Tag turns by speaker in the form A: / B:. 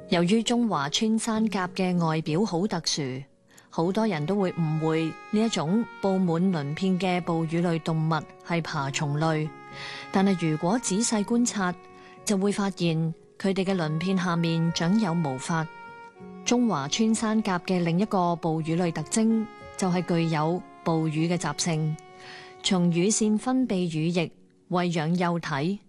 A: 由於中華穿山甲嘅外表好特殊，好多人都會誤會呢一種布滿鱗片嘅哺乳類動物係爬蟲類。但係如果仔細觀察，就會發現佢哋嘅鱗片下面長有毛髮。中華穿山甲嘅另一個哺乳類特徵就係具有哺乳嘅習性，從乳腺分泌乳液餵養幼體。